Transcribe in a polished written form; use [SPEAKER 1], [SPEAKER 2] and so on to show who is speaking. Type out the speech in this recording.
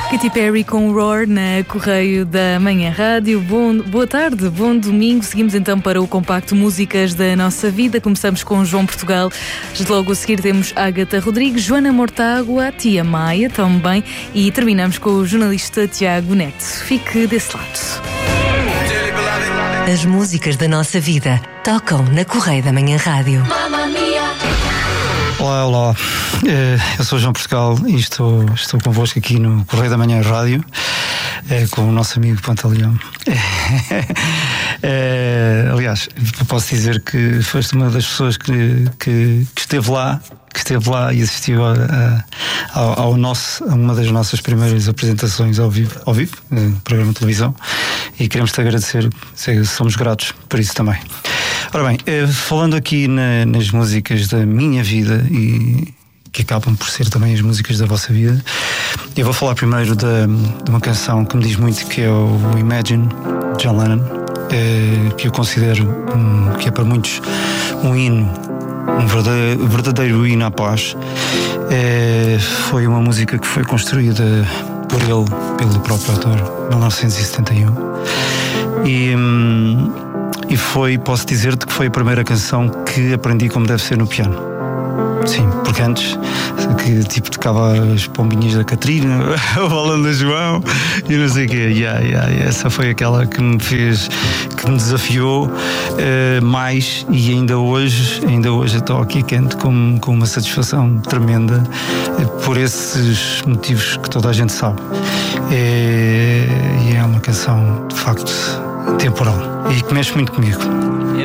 [SPEAKER 1] Katy Perry com Roar na Correio da Manhã Rádio. Boa tarde, bom domingo. Seguimos então para o compacto Músicas da Nossa Vida. Começamos com João Portugal. Logo a seguir temos Ágata Rodrigues, Joana Mortágua, Tia Maia também. E terminamos com o jornalista Tiago Neto. Fique desse lado.
[SPEAKER 2] As músicas da nossa vida tocam na Correio da Manhã Rádio.
[SPEAKER 3] Olá, eu sou João Portugal e estou convosco aqui no Correio da Manhã Rádio, com o nosso amigo Pantaleão. Aliás, posso dizer que foste uma das pessoas que esteve lá e assistiu a uma das nossas primeiras apresentações ao vivo, no programa de televisão, e queremos te agradecer, somos gratos por isso também. Ora bem, falando aqui nas músicas da minha vida e que acabam por ser também as músicas da vossa vida, eu vou falar primeiro de uma canção que me diz muito, que é o Imagine, de John Lennon, que eu considero que é para muitos um hino, um verdadeiro hino à paz. Foi uma música que foi construída por ele, pelo próprio autor, em 1971, e posso dizer-te que foi a primeira canção que aprendi como deve ser no piano. Sim, porque antes que tipo tocava as pombinhas da Catarina, o balão da João e não sei o quê. Essa foi aquela que me desafiou mais, e ainda hoje eu estou aqui canto com uma satisfação tremenda por esses motivos que toda a gente sabe. E é uma canção de facto temporal e que mexe muito comigo.